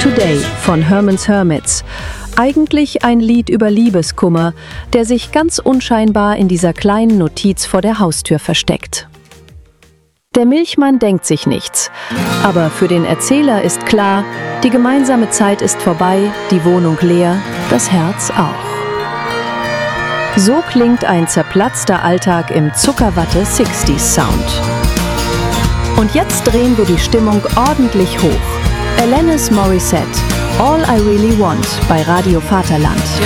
Today von Herman's Hermits. Eigentlich ein Lied über Liebeskummer, der sich ganz unscheinbar in dieser kleinen Notiz vor der Haustür versteckt. Der Milchmann denkt sich nichts, aber für den Erzähler ist klar, die gemeinsame Zeit ist vorbei, die Wohnung leer, das Herz auch. So klingt ein zerplatzter Alltag im Zuckerwatte-60s-Sound. Und jetzt drehen wir die Stimmung ordentlich hoch. Alanis Morissette, All I Really Want bei Radio Vaterland.